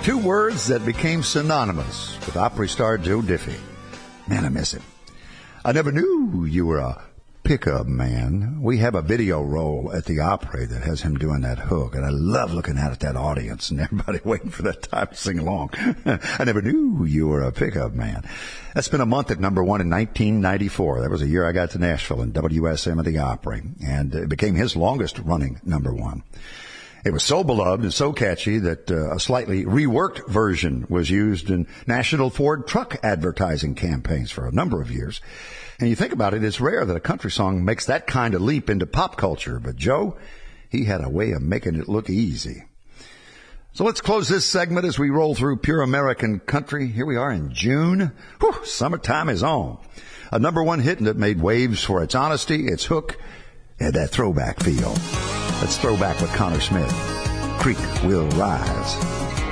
Two words that became synonymous with Opry star Joe Diffie. Man, I miss him. I never knew you were a pickup man. We have a video roll at the Opry that has him doing that hook, and I love looking out at that audience and everybody waiting for that time to sing along. I never knew you were a pickup man. That's been a month at number one in 1994. That was a year I got to Nashville in WSM at the Opry, and it became his longest running number one. It was so beloved and so catchy that a slightly reworked version was used in National Ford truck advertising campaigns for a number of years. And you think about it, it's rare that a country song makes that kind of leap into pop culture. But Joe, he had a way of making it look easy. So let's close this segment as we roll through pure American country. Here we are in June. Whew, summertime is on. A number one hit that made waves for its honesty, its hook, and that throwback feel. Let's throw back with Connor Smith. Creek Will Rise.